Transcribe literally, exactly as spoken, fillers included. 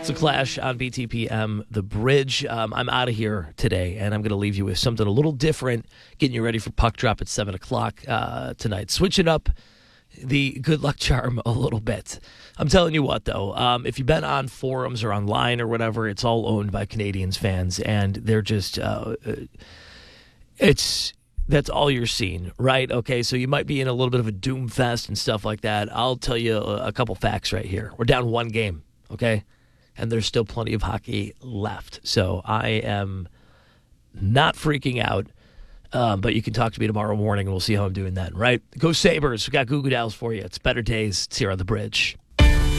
It's a Clash on B T P M, The Bridge. Um, I'm out of here today, and I'm going to leave you with something a little different, getting you ready for Puck Drop at seven o'clock uh, tonight. Switching up the good luck charm a little bit. I'm telling you what, though, um, if you've been on forums or online or whatever, it's all owned by Canadiens fans, and they're just, uh, it's... that's all you're seeing, right? Okay, so you might be in a little bit of a doom fest and stuff like that. I'll tell you a, a couple facts right here. We're down one game, okay? And there's still plenty of hockey left. So I am not freaking out, um, but you can talk to me tomorrow morning and we'll see how I'm doing then, right? Go Sabres. We got Goo Goo Dolls for you. It's better days. It's here on The Bridge.